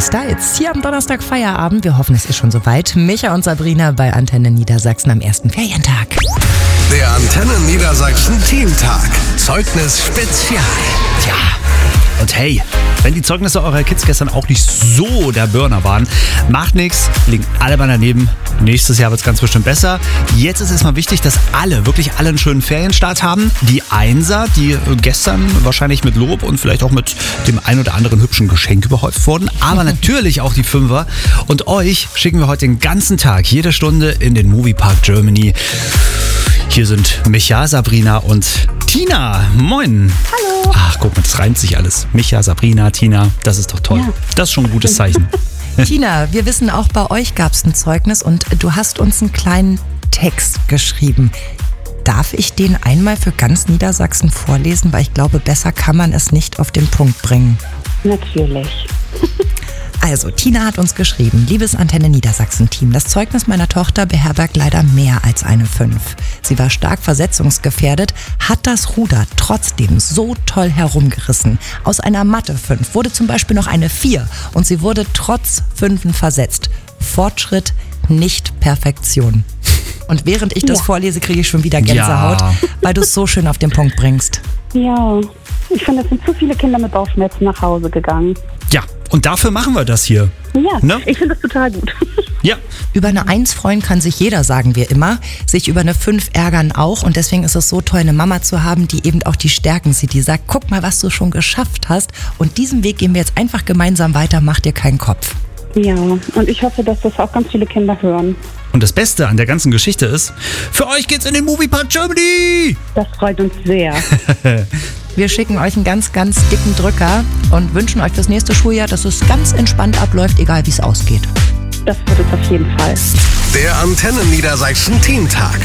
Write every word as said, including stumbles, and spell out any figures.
Styles. Hier am Donnerstag Feierabend. Wir hoffen, es ist schon soweit. Micha und Sabrina bei Antenne Niedersachsen am ersten Ferientag. Der Antenne Niedersachsen Teamtag. Zeugnis Spezial. Ja. Und hey, wenn die Zeugnisse eurer Kids gestern auch nicht so der Burner waren, macht nichts, liegen alle mal daneben. Nächstes Jahr wird es ganz bestimmt besser. Jetzt ist erstmal wichtig, dass alle, wirklich alle einen schönen Ferienstart haben. Die Einser, die gestern wahrscheinlich mit Lob und vielleicht auch mit dem ein oder anderen hübschen Geschenk überhäuft wurden. Aber natürlich auch die Fünfer. Und euch schicken wir heute den ganzen Tag, jede Stunde in den Moviepark Germany. Hier sind Micha, Sabrina und Tina. Moin. Hallo. Ach, guck mal, das reimt sich alles. Micha, Sabrina, Tina, das ist doch toll. Ja. Das ist schon ein gutes Zeichen. Tina, wir wissen auch, bei euch gab es ein Zeugnis und du hast uns einen kleinen Text geschrieben. Darf ich den einmal für ganz Niedersachsen vorlesen? Weil ich glaube, besser kann man es nicht auf den Punkt bringen. Natürlich. Also, Tina hat uns geschrieben: Liebes Antenne Niedersachsen-Team, das Zeugnis meiner Tochter beherbergt leider mehr als eine fünf. Sie war stark versetzungsgefährdet, hat das Ruder trotzdem so toll herumgerissen. Aus einer Mathe fünf wurde zum Beispiel noch eine vier und sie wurde trotz Fünfen versetzt. Fortschritt, nicht Perfektion. Und während ich das ja. vorlese, kriege ich schon wieder Gänsehaut, ja. weil du es so schön auf den Punkt bringst. Ja, ich finde, es sind zu viele Kinder mit Bauchschmerzen nach Hause gegangen. Ja, und dafür machen wir das hier. Ja, ne? Ich finde das total gut. Ja. Über eine eins freuen kann sich jeder, sagen wir immer. Sich über eine fünf ärgern auch. Und deswegen ist es so toll, eine Mama zu haben, die eben auch die Stärken sieht. Die sagt, guck mal, was du schon geschafft hast. Und diesen Weg gehen wir jetzt einfach gemeinsam weiter. Mach dir keinen Kopf. Ja, und ich hoffe, dass das auch ganz viele Kinder hören. Und das Beste an der ganzen Geschichte ist, für euch geht's in den Moviepark Germany! Das freut uns sehr. Wir schicken euch einen ganz, ganz dicken Drücker und wünschen euch fürs nächste Schuljahr, dass es ganz entspannt abläuft, egal wie es ausgeht. Das wird es auf jeden Fall. Der Antenne Niedersachsen Teamtag.